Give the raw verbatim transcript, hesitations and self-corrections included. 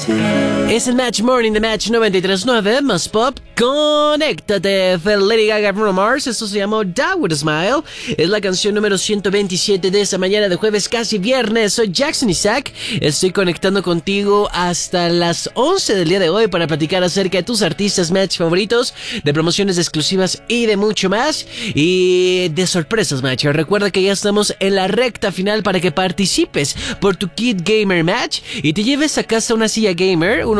Es el Match Morning de Match noventa y tres punto nueve, más pop. Conéctate, Lady Gaga, Bruno Mars. Esto se llamó Die With A Smile. Es la canción número ciento veintisiete de esta mañana de jueves, casi viernes. Soy Jackson Isaac. Estoy conectando contigo hasta las once del día de hoy para platicar acerca de tus artistas Match favoritos, de promociones exclusivas y de mucho más. Y de sorpresas, Match. Recuerda que ya estamos en la recta final para que participes por tu Kit Gamer Match y te lleves a casa una silla gamer, uno